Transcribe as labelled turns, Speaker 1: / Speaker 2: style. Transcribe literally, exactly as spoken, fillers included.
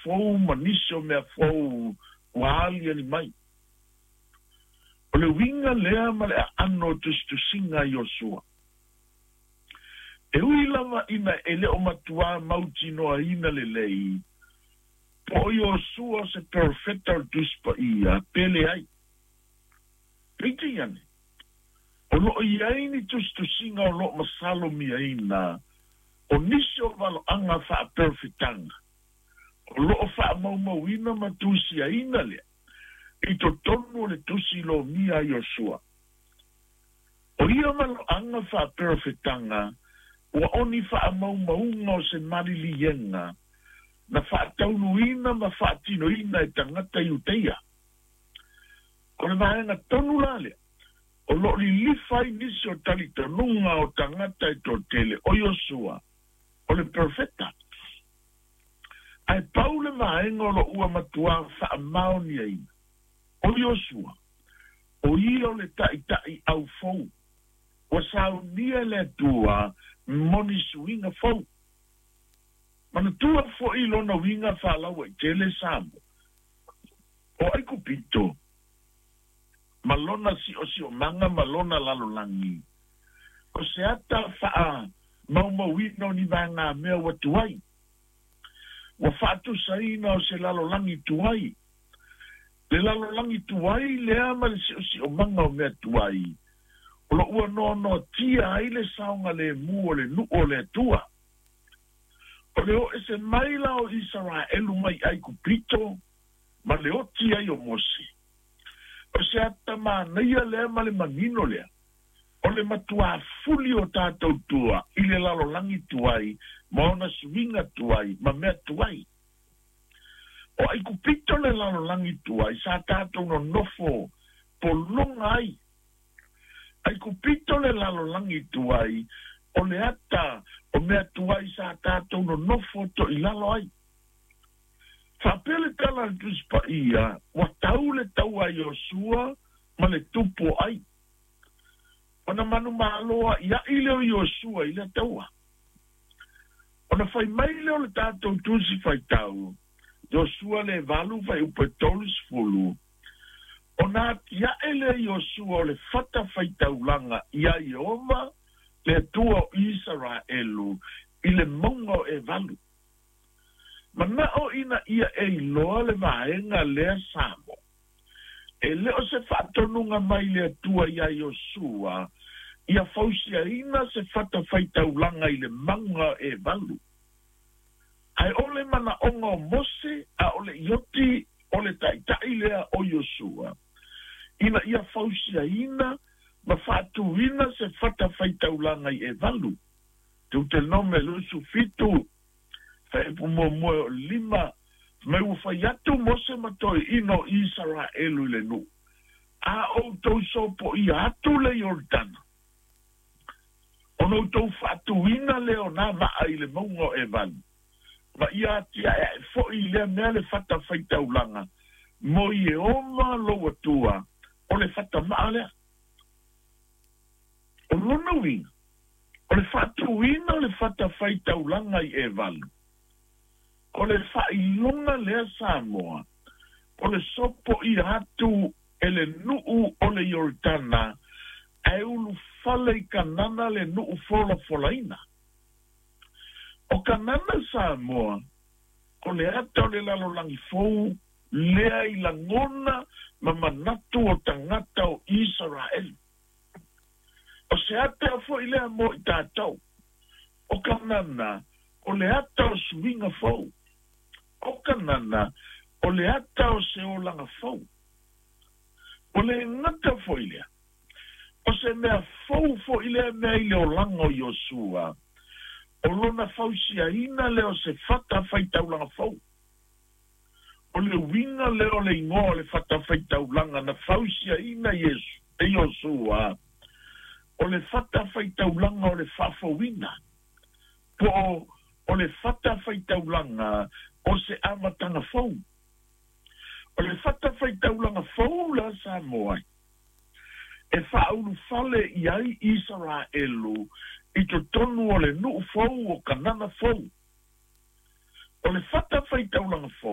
Speaker 1: fou maniso mea fou wali ani mai. O le winga lea ma le ano tustusinga Yosua. E ui lava ina ele o matua mauti noa ina le lei. Po Yosua se perfecta tuspa ia, pele ai. Piti yane. O lo iaini tustusinga o lo masalo mia ina. O nisio valo anga fa perfectanga. O lo fa maumawina matusi a ina lea. I to tonu le tusi lo mia Yosua. O ia malo anga fa perfectanga. Wa oni fa maumaunga o se marili yenga. Na fa taunuina ma fa tinoina e tangata iuteia. O le mahenga tonu lale. O lo li lifai nisi o tali tonunga o tangata e totele o Yosua. O le perfecta. Ai paule mahenga o lo ua matua fa maoni aina. O Yosua. O ia o le tai tai au fou. O saunia le tua moni suinga fou. Mana tua fo ilo na winga fa lawa i tele sambo. O ai kupito. Malona si o si o manga malona lalo langi. O se ata faa mau mawino ni vanga mea wa tuai. Wa fatu saina o se lalo langi tuai. Le lalo langi tuai le ama le si o si o manga o mea tuai. O lo ua no no tia ai le saunga le mu o le nu o le tua. O le o ese maila o Israelu mai ai kupito, ma le o tia i o mosi. O se ata ma naia lea ma le manino lea. O le matua fuli o tātou tua, i le lalo langi tuai, ma ona suinga tuai, ma mea tuai. O ai kupito le lalo langi tuai, sa tātou no nofo, po longa ai. Ai kupito le lalo langi tuai, o le ata, o mea tuai sa tātou no nofo to i lalo ai. Whapele tala le tuspa ia, wa tau le tau a Yosua, ma le tupo ai. Ona manu maaloa, ia ile o Yosua, ile taua. Ona fai maile o le tātou tusi fai tau, Yosua le valu fai upe tolis fulu. Ona ia ele Yosua o le fata fai taulanga, ia Ioma, le tua o Israelu, i le mongo e valu. Mana o ina ia e iloa le vaenga lea samo. E leo se fatonunga mai le tua ia Yosua, ia fausia ina se fata fai taulanga i le manga e valu. Ai ole mana onga o mose, a ole ioti, ole taitai lea o Yosua. Ina ia fausia ina, ma fatu ina se fata fai taulanga i e valu. Tu te nome lusu fitu, fai pumo moe lima, me ufai atu mose matoi ino Israelu le nu. A o tau sopo i atu le Jordana. Ono tau fatu ina leo na maa i le maungo e valu. Ma ia tia e fo i lea mea le fata fai taulanga. Mo i e oma lo atua, o le fata maa lea. O lona wina. O le fatu wina o le fata fai taulanga i e valu. O le whailunga lea Samoa. O le sopo i atu e le nuu o le Jordana. E ulu fale i kanana le nuu fola folaina. O kanana Samoa. O le ata o le lalolangi fou. Lea i langona ma manatu o tangata o Israel. O se ata fo i lea mo i tātou. O kanana, o le ata o suinga fou. O kanana, o le ata o se o langa fou. O le ngata fo i lea. O se mea fou fo i lea mea i leo langa o Yosua. O lona fau sia ina leo se fata fai tau langa fou. O le winga leo le ingoa le fata fai tau langa na fau sia ina Yesu, e Yosua. O le fata fai taulanga o le fafowina. Po o le fata fai taulanga o se amatanga fou. O le fata fai taulanga fou la Samoa. E whaulu fale i ai Israelu i to tonu o le nuu fou o kanana fou. O le fata fai taulanga fou.